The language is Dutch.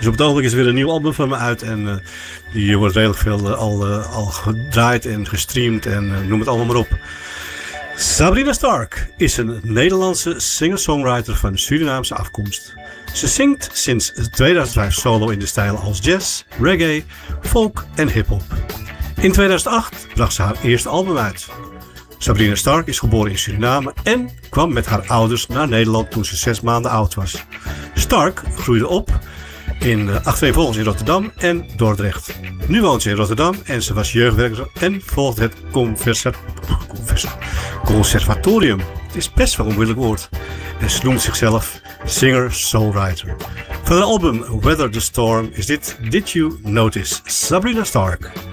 Dus op het ogenblik is er weer een nieuw album van me uit. En die wordt redelijk veel al gedraaid en gestreamd en noem het allemaal maar op. Sabrina Stark is een Nederlandse singer-songwriter van Surinaamse afkomst. Ze zingt sinds 2005 solo in de stijlen als jazz, reggae, folk en hip-hop. In 2008 bracht ze haar eerste album uit. Sabrina Stark is geboren in Suriname en kwam met haar ouders naar Nederland toen ze 6 maanden oud was. Stark groeide op achtereenvolgens in Rotterdam en Dordrecht. Nu woont ze in Rotterdam en ze was jeugdwerker en volgt het conservatorium. Het is best wel een moeilijk woord. En ze noemt zichzelf singer-songwriter. Van het album Weather the Storm is dit Did You Notice? Sabrina Stark.